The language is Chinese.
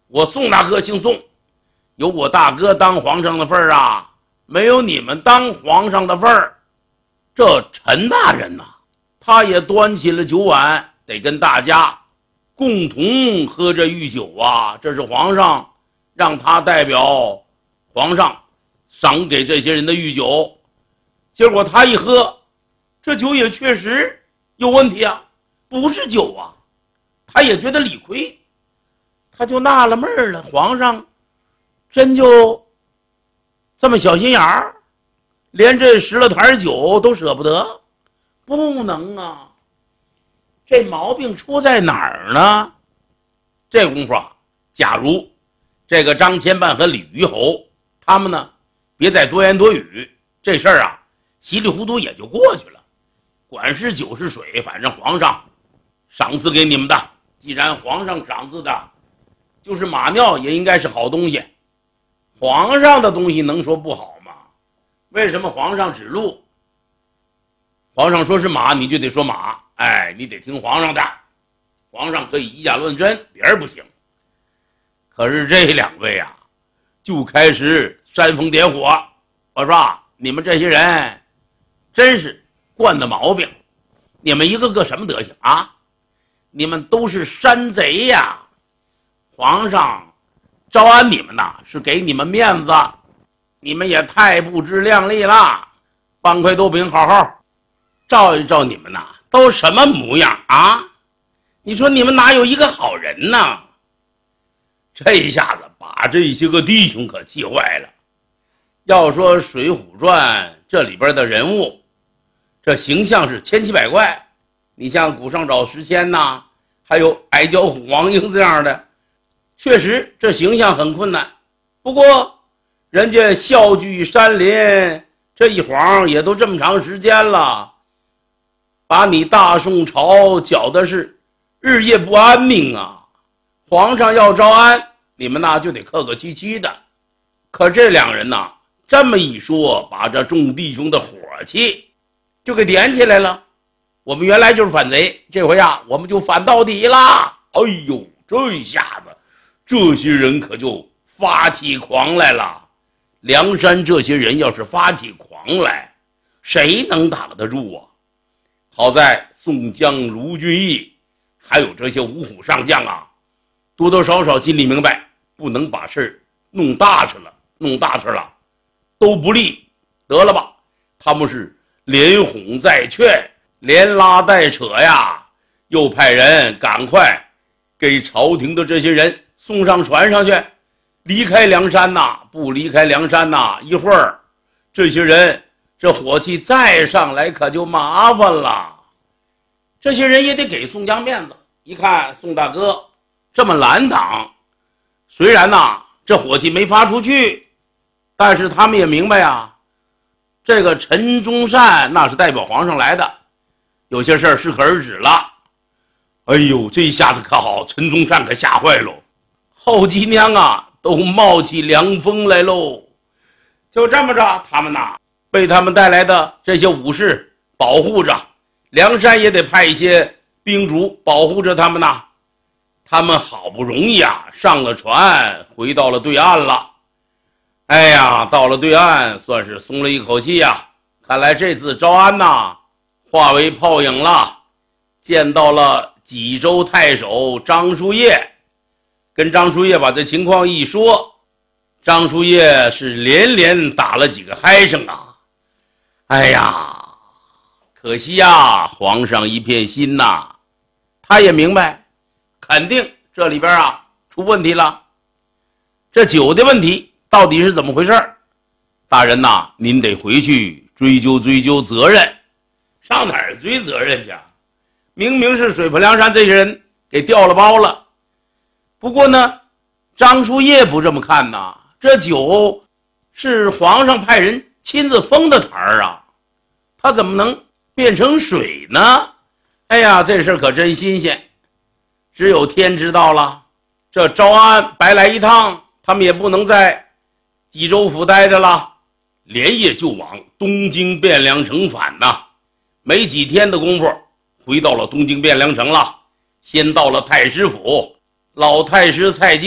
我宋大哥姓宋，有我大哥当皇上的份儿啊，没有你们当皇上的份儿。这陈大人呐，他也端起了酒碗，得跟大家共同喝这御酒啊。这是皇上让他代表皇上赏给这些人的御酒。结果他一喝，这酒也确实有问题啊，不是酒啊。他也觉得理亏，他就纳了闷了，皇上真就这么小心眼儿，连这10了坛酒都舍不得？不能啊，这毛病出在哪儿呢？这功夫啊，假如这个张千半和李虞侯他们呢，别再多言多语，这事儿啊稀里糊涂也就过去了。管是酒是水，反正皇上赏赐给你们的，既然皇上赏赐的就是马尿，也应该是好东西。皇上的东西能说不好吗？为什么皇上指路？皇上说是马，你就得说马，哎，你得听皇上的。皇上可以以假乱真，别人不行。可是这2位啊，就开始煽风点火。我说你们这些人真是惯的毛病，你们一个个什么德行啊？你们都是山贼呀！皇上招安你们呐，是给你们面子，你们也太不知量力了。半块豆饼好好照一照你们呐，都什么模样啊？你说你们哪有一个好人呢？这一下子把这些个弟兄可气坏了。要说《水浒传》这里边的人物，这形象是千奇百怪。你像古上找石阡呐，还有矮脚虎王英这样的，确实这形象很困难。不过人家笑聚山林这一晃也都这么长时间了，把你大宋朝搅的是日夜不安宁啊。皇上要招安，你们呐就得客客气气的。可这2人呐这么一说，把这众弟兄的火气就给点起来了。我们原来就是反贼，这回啊我们就反到底了。哎呦，这一下子这些人可就发起狂来了。梁山这些人要是发起狂来，谁能挡得住啊？好在宋江、卢俊义还有这些五虎上将啊，多多少少心里明白，不能把事弄大事了都不利。得了吧，他们是连哄再劝，连拉带扯呀，又派人赶快给朝廷的这些人送上船上去，离开梁山呐。不离开梁山呐，一会儿这些人这火气再上来可就麻烦了。这些人也得给宋江面子，一看宋大哥这么拦挡，虽然呐这火气没发出去，但是他们也明白啊，这个陈忠善那是代表皇上来的，有些事儿适可而止了。哎呦，这一下子可好，陈忠善可吓坏喽，后脊梁啊都冒起凉风来喽。就这么着，他们呐被他们带来的这些武士保护着，梁山也得派一些兵卒保护着他们呐。他们好不容易啊上了船，回到了对岸了。哎呀，到了对岸算是松了一口气呀。看来这次招安呐化为泡影了。见到了济州太守张叔夜，跟张叔夜把这情况一说，张叔夜是连连打了几个嗨声啊。哎呀，可惜呀，皇上一片心呐。他也明白，肯定这里边啊出问题了。这酒的问题到底是怎么回事？大人呐，您得回去追究责任。上哪儿追责任去？明明是水泊梁山这些人给调了包了。不过呢，张叔夜不这么看呐，这酒是皇上派人亲自封的坛儿啊，他怎么能变成水呢？哎呀，这事可真新鲜，只有天知道了。这招安白来一趟，他们也不能在济州府待着了，连夜就往东京汴梁城返呐。没几天的功夫，回到了东京汴梁城了。先到了太师府，老太师蔡京